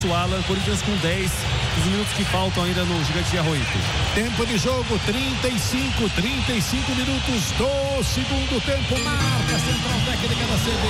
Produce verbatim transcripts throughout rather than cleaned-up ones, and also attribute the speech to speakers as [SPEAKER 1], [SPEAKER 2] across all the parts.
[SPEAKER 1] O Alan, Corinthians com dez, os minutos que faltam ainda no Gigante de Arroito.
[SPEAKER 2] Tempo de jogo, trinta e cinco, trinta e cinco minutos do segundo tempo. Marca central técnica da C B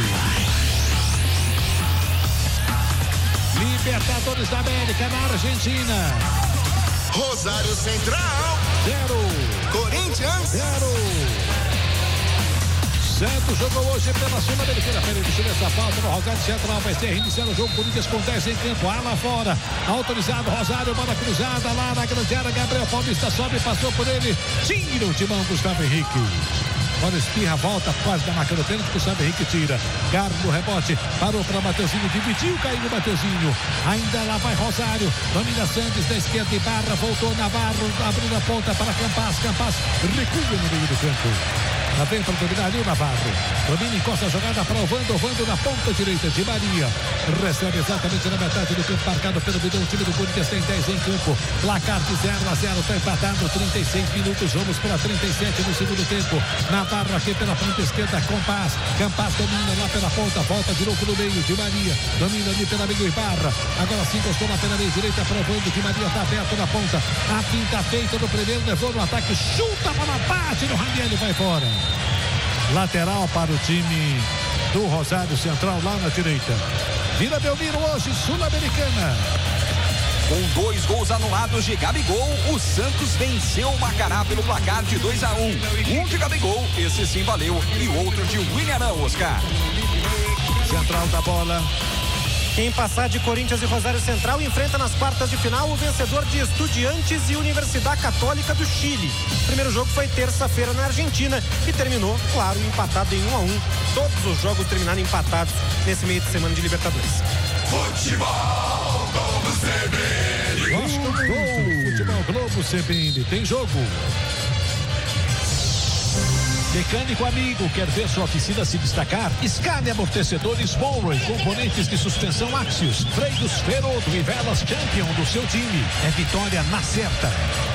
[SPEAKER 2] N. Libertadores da América na Argentina.
[SPEAKER 3] Rosário Central.
[SPEAKER 2] Zero.
[SPEAKER 3] Corinthians.
[SPEAKER 2] Zero. Santos jogou hoje pela Sul-Americana. Peraí, deixa eu ver essa falta no Rosário Central. Vai ser reiniciando o jogo. Corinthians com dez em campo. Ala fora. Autorizado. Rosário, bola cruzada lá na grande área. Gabriel Paulista sobe, passou por ele. Tira o timão, Gustavo Henrique. Olha, espirra, volta quase da marca do pênalti. Gustavo Henrique tira. Carlos no rebote. Parou para Mateuzinho. Dividiu, caiu no Mateuzinho. Ainda lá vai Rosário. Domina Santos da esquerda e Barra. Voltou Navarro. Abrindo a ponta para Campas. Campas recua no meio do campo. Lá vem para dominar ali o Navarro. Domina, encosta a jogada para o Vando. Vando na ponta direita de Maria. Recebe exatamente na metade do campo, marcado pelo Bidão. O time do Corinthians tem dez em campo. Placar de zero a zero. Está empatado. trinta e seis minutos. Vamos para trinta e sete no segundo tempo. Navarro aqui pela ponta esquerda. Campas. Campas domina lá pela ponta. Volta de novo no meio de Maria. Domina ali pela meio Barra. Agora sim encostou lá pela meia direita para o Vando. De Maria está aberto na ponta. A pinta feita no primeiro. Levou no ataque. Chuta para bate no Raniel e vai fora. Lateral para o time do Rosário Central lá na direita. Vila Belmiro hoje, Sul-Americana.
[SPEAKER 4] Com dois gols anulados de Gabigol, o Santos venceu o Macará pelo placar de dois a um. Um de Gabigol, esse sim valeu, e o outro de William, Oscar.
[SPEAKER 2] Central da bola.
[SPEAKER 5] Quem passar de Corinthians e Rosário Central enfrenta nas quartas de final o vencedor de Estudiantes e Universidade Católica do Chile. O primeiro jogo foi terça-feira na Argentina e terminou, claro, empatado em um a um. Todos os jogos terminaram empatados nesse meio de semana de Libertadores.
[SPEAKER 3] Futebol Globo C B N.
[SPEAKER 2] Gosto muito. Futebol Globo C B N. Tem jogo. Mecânico amigo, quer ver sua oficina se destacar? Scania Amortecedores Monroe, componentes de suspensão Axios, freios Ferodo e velas Champion do seu time. É vitória na certa.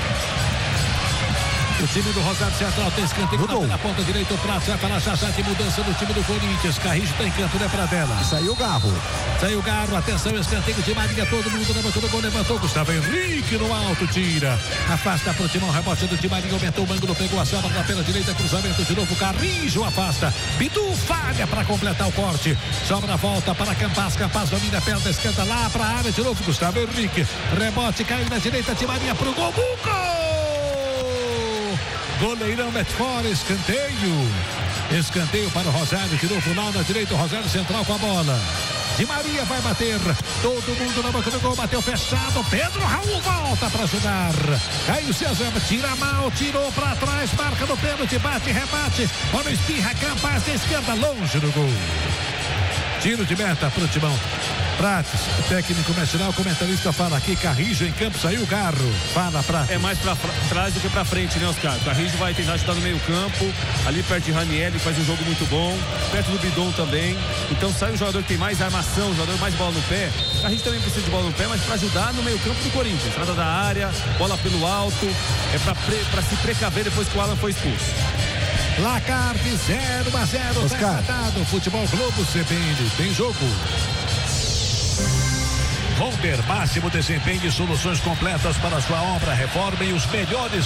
[SPEAKER 2] O time do Rosário Central tem escanteio na ponta direita. O Prato vai falar já já de mudança do time do Corinthians. Carrijo está em campo, né, Pradella?
[SPEAKER 6] Saiu o Garro.
[SPEAKER 2] Saiu o Garro. Atenção, escanteio de Maria. Todo mundo levantou o gol, levantou. Gustavo Henrique no alto, tira. Afasta para o timão, rebote do Di Maria. Aumentou o ângulo, pegou a sobra na pela direita. Cruzamento de novo. Carrijo afasta. Bidu falha para completar o corte. Sobra a volta para Campas. Campas domina a perna esquerda lá para a área de novo. Gustavo Henrique. Rebote, caiu na direita. Di Maria pro gol. Gol! Goleirão mete fora, escanteio. Escanteio para o Rosário, de novo lá na direita, o Rosário Central com a bola. Di Maria vai bater, todo mundo na boca do gol, bateu fechado, Pedro Raul volta para jogar. Caio César, tira mal, tirou para trás, marca no pênalti, bate, rebate. Olha, espirra, Campas da esquerda, longe do gol. Tiro de meta para o timão. Prates, o técnico nacional, comentarista fala aqui, Carrijo em campo, saiu o Garro. Fala, Prates.
[SPEAKER 1] É mais para trás do que para frente, né, Oscar? O Carrijo vai tentar ajudar no meio campo, ali perto de Raniel, faz um jogo muito bom, perto do Bidon também. Então sai um jogador que tem mais armação, um jogador mais bola no pé. O Carrijo também precisa de bola no pé, mas para ajudar no meio campo do Corinthians. Entrada da área, bola pelo alto, é para se precaver depois que o Alan foi expulso.
[SPEAKER 2] Placar de zero a zero,
[SPEAKER 6] Oscar.
[SPEAKER 2] tá empatado. Futebol Globo C B N, tem jogo. Honda, máximo desempenho e soluções completas para sua obra, reforma e os melhores